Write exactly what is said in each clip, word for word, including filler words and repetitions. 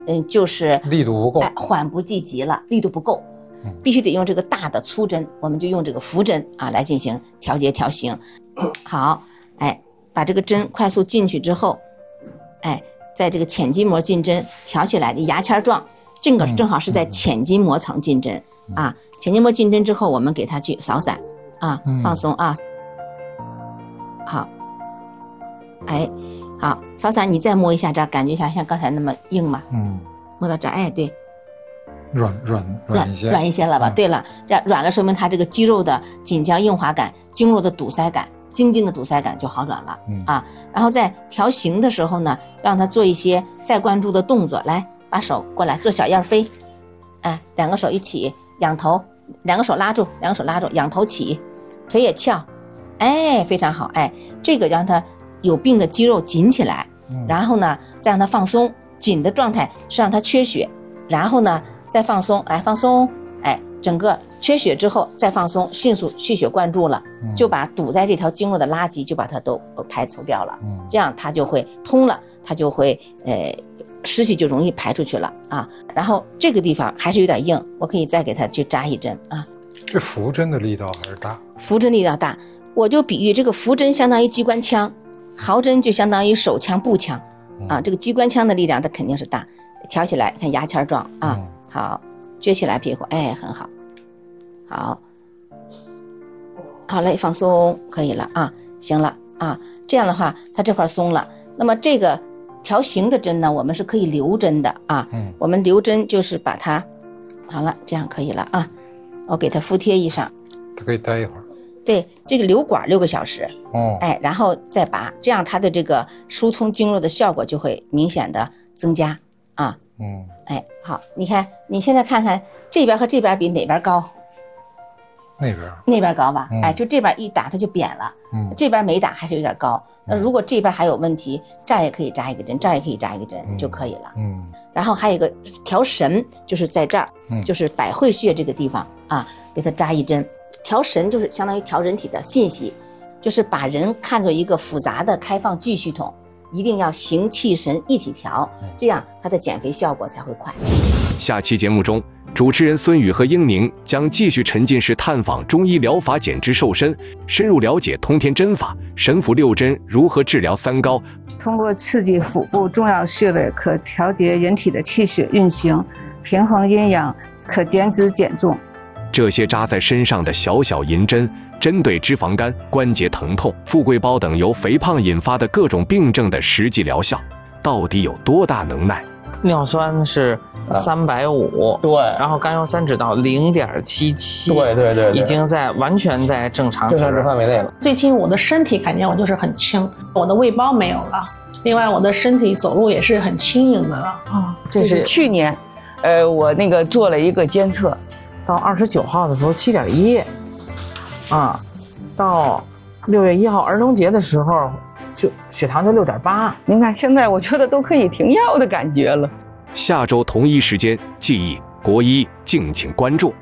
嗯，就是力度不够， 哎，缓不济急了，力度不够，必须得用这个大的粗针，我们就用这个浮针啊来进行调节调形。好，哎，把这个针快速进去之后，哎，在这个浅筋膜进针调起来的牙签状，这个正好是在浅筋膜层进针、嗯、啊。浅筋膜进针之后，我们给它去扫散啊，放松啊。好，哎，好，扫散，你再摸一下这儿，感觉一下像刚才那么硬吗？嗯，摸到这儿，哎，对。 软软软一些， 软一些了吧？嗯、对了，这样软了，说明它这个肌肉的紧张硬滑感、经络的堵塞感、经筋的堵塞感就好转了、嗯、啊。然后在调形的时候呢，让它做一些再关注的动作，来，把手过来做小燕飞，哎，两个手一起仰头，两个手拉住，两个手拉住，仰头起，腿也翘，哎，非常好，哎，这个让它有病的肌肉紧起来，嗯、然后呢，再让它放松，紧的状态是让它缺血，然后呢。再放松，来放松，哎，整个缺血之后再放松，迅速气血灌注了，嗯、就把堵在这条经络的垃圾就把它都排除掉了，嗯、这样它就会通了，它就会呃湿气就容易排出去了啊。然后这个地方还是有点硬，我可以再给它去扎一针啊。 这浮针的力道还是大？ 浮针力道大，我就比喻这个浮针相当于机关枪，毫针就相当于手枪步枪啊。这个机关枪的力量它肯定是大，挑起来看牙签状啊。嗯好，撅起来屁股，哎，很好，好，好嘞，放松，可以了啊，行了啊，这样的话，它这块松了。那么这个调形的针呢，我们是可以留针的啊，嗯，我们留针就是把它，好了，这样可以了啊，我给它敷贴一上， 它可以待一会儿。 对，这个留管六个小时，哦，哎，然后再拔，这样它的这个疏通经络的效果就会明显的增加啊。嗯，哎，好，你看，你现在看看这边和这边比哪边高？ 那边， 那边高吧？嗯、哎，就这边一打它就扁了，嗯，这边没打还是有点高。那如果这边还有问题，这儿也可以扎一个针，这儿也可以扎一个针、嗯、就可以了。嗯，然后还有一个调神，就是在这儿，嗯、就是百会穴这个地方啊，给它扎一针。调神就是相当于调人体的信息，就是把人看作一个复杂的开放巨系统。一定要形气神一体调，这样它的减肥效果才会快。 下期节目中，主持人孙宇和英宁将继续沉浸式探访中医疗法减脂瘦身，深入了解通天针法、神符六针如何治疗三高。 通过刺激腹部重要穴位，可调节人体的气血运行，平衡阴阳，可减脂减重。 这些扎在身上的小小银针，针对脂肪肝、关节疼痛、富贵包等由肥胖引发的各种病症的实际疗效，到底有多大能耐？ 尿酸是三百五，对，然后甘油三酯到零点七七， 对对对， 已经在完全在正常正常值范围内了。 最近我的身体感觉我就是很轻，我的胃包没有了，另外我的身体走路也是很轻盈的了啊。 这是去年，呃，我那个做了一个监测。 到二十九号的时候七点一，啊，到六月一号儿童节的时候，就血糖就六点八。 您看，现在我觉得都可以停药的感觉了。 下周同一时间，记忆国医，敬请关注。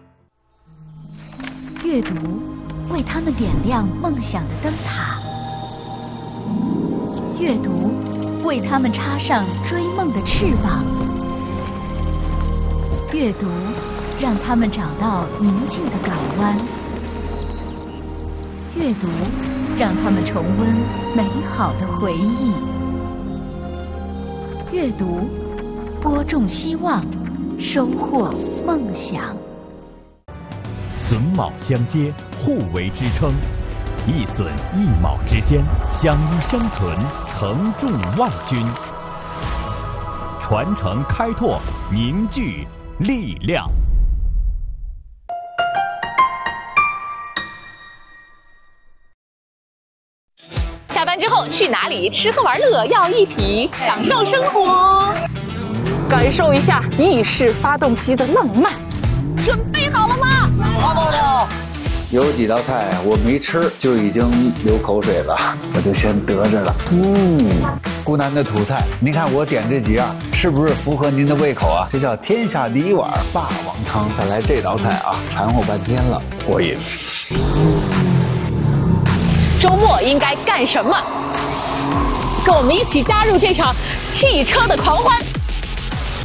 阅读，为他们点亮梦想的灯塔；阅读，为他们插上追梦的翅膀；阅读。让他们找到宁静的港湾，阅读让他们重温美好的回忆，阅读播种希望，收获梦想。 榫卯相接，互为支撑，一榫一卯之间，相依相存，承重万钧，传承开拓，凝聚力量。 下班之后去哪里吃喝玩乐要一体，享受生活，感受一下意式发动机的浪漫。准备好了吗？ 好爆料！有几道菜我没吃就已经流口水了，我就先得着了。嗯，湖南的土菜，您看我点这几样是不是符合您的胃口啊？这叫天下第一碗霸王汤。再来这道菜啊，馋乎半天了，过瘾。 周末应该干什么？跟我们一起加入这场汽车的狂欢！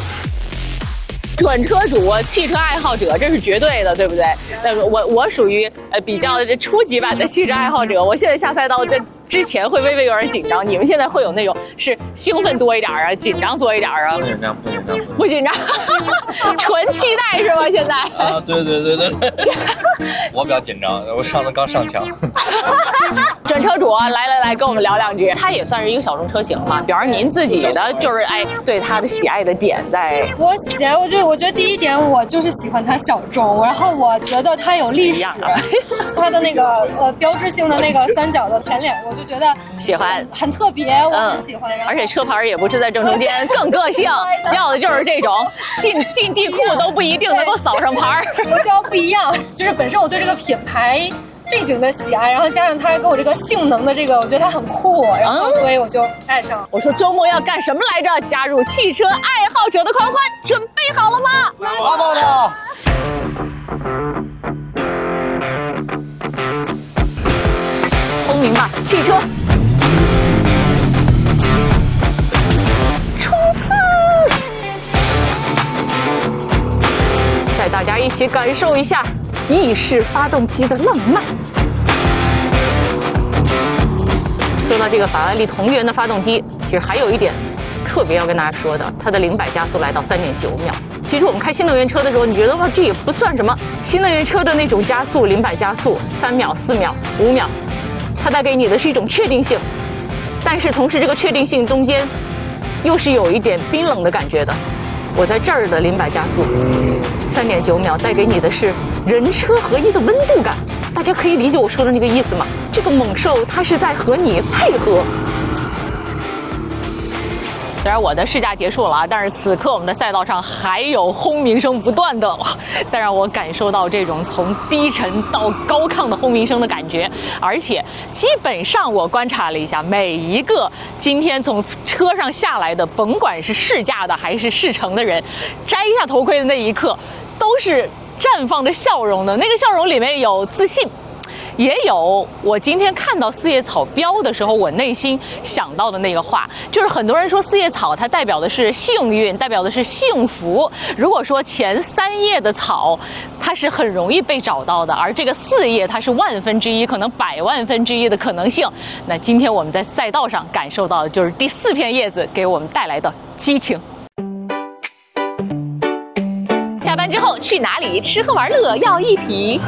准车主、汽车爱好者，这是绝对的，对不对？但是我我属于呃比较初级版的汽车爱好者，我现在下赛道这之前会微微有点紧张，你们现在会有那种是兴奋多一点啊，紧张多一点啊？ 不紧张，不紧张， 不紧张，纯期待是吗？现在啊，对对对对对，我比较紧张，我上次刚上墙。 准车主来来来，跟我们聊两句。它也算是一个小众车型嘛，表示您自己的就是哎对它的喜爱的点在。 我喜爱，我觉得我觉得第一点我就是喜欢它小众，然后我觉得它有历史，它的那个呃标志性的那个三角的前脸，我就觉得喜欢， 很特别，我很喜欢。 而且车牌也不是在正中间，更个性，要的就是这种进进地库都不一定能够扫上牌， 这要不一样。就是本身我对这个品牌背景的喜爱，然后加上它给我这个性能的这个，我觉得它很酷，然后所以我就爱上。 我说周末要干什么来着？加入汽车爱好者的狂欢，准备好了吗？ 好好的。 聪明吧，汽车，冲刺！带大家一起感受一下意式发动机的浪漫。说到这个法拉利同源的发动机，其实还有一点特别要跟大家说的，它的零百加速来到三点九秒。其实我们开新能源车的时候，你觉得哇，这也不算什么。新能源车的那种加速，零百加速三秒、四秒、五秒，它带给你的是一种确定性，但是同时这个确定性中间又是有一点冰冷的感觉的。我在这儿的零百加速三点九秒带给你的是人车合一的温度感，大家可以理解我说的那个意思吗？这个猛兽它是在和你配合。虽然我的试驾结束了啊，但是此刻我们的赛道上还有轰鸣声不断的，再让我感受到这种从低沉到高亢的轰鸣声的感觉。而且基本上我观察了一下，每一个今天从车上下来的，甭管是试驾的还是试乘的人，摘下头盔的那一刻都是绽放着笑容的，那个笑容里面有自信，也有我今天看到四叶草标的时候，我内心想到的那个话，就是很多人说四叶草它代表的是幸运，代表的是幸福。如果说前三叶的草它是很容易被找到的，而这个四叶它是万分之一，可能百万分之一的可能性。那今天我们在赛道上感受到的就是第四片叶子给我们带来的激情。下班之后去哪里？吃喝玩乐要一体。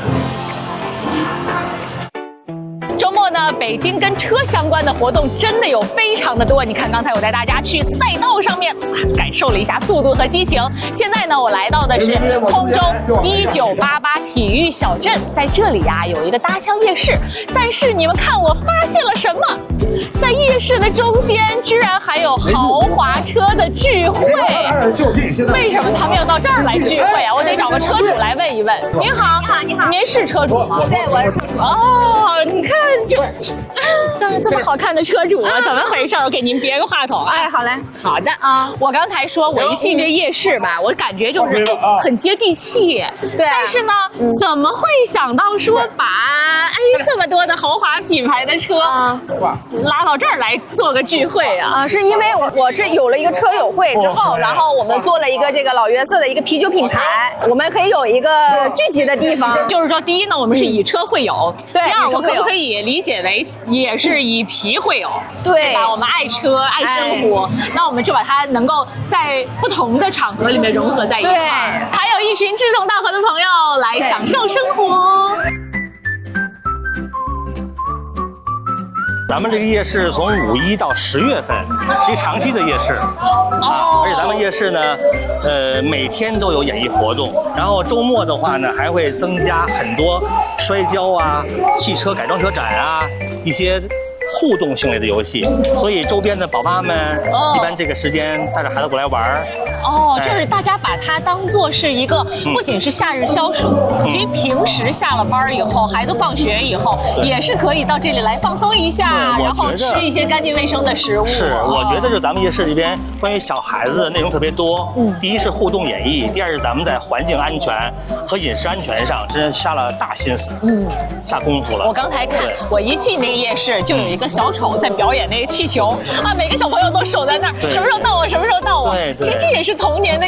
周末呢，北京跟车相关的活动真的有非常的多。你看，刚才我带大家去赛道上面感受了一下速度和激情。现在呢，我来到的是通州一九八八体育小镇，在这里呀、啊、有一个搭腔夜市。但是你们看，我发现了什么？在夜市的中间，居然还有豪华车的聚会。为什么他们要到这儿来聚会啊？我得找个车主来问一问。您好，你好，你好，您是车主吗？对，我是车主。哦，你看。这这么这么好看的车主啊，怎么回事？我给您别个话筒。哎，好嘞，好的啊。我刚才说我一进这夜市吧，我感觉就是哎很接地气。对，但是呢，怎么会想到说把哎这么多的豪华品牌的车拉到这儿来做个聚会啊？ 啊，是因为我我是有了一个车友会之后，然后我们做了一个这个老约瑟的一个啤酒品牌，我们可以有一个聚集的地方。 就是说，第一呢，我们是以车会友； 对， 第二，我可不可以理解为也是以皮会友？ 对吧？我们爱车爱生活，那我们就把它能够在不同的场合里面融合在一块儿。还有一群志同道合的朋友来享受生活。 咱们这个夜市从五一到十月份是一长期的夜市啊，而且咱们夜市呢，呃，每天都有演艺活动，然后周末的话呢，还会增加很多摔跤啊、汽车改装车展啊一些互动性类的游戏，所以周边的宝妈们、哦、一般这个时间带着孩子过来玩。 哦，就是大家把它当做是一个，不仅是夏日消暑，嗯、其实平时下了班以后，孩子放学以后，也是可以到这里来放松一下，然后吃一些干净卫生的食物。 是，我觉得就咱们夜市这边关于小孩子的内容特别多。嗯，第一是互动演绎，第二是咱们在环境安全和饮食安全上真下了大心思，嗯，下功夫了。 我刚才看，我一进那个夜市，就有一个小丑在表演那个气球啊，每个小朋友都守在那儿，什么时候到我，什么时候到我。 对对， 其实这也是童年的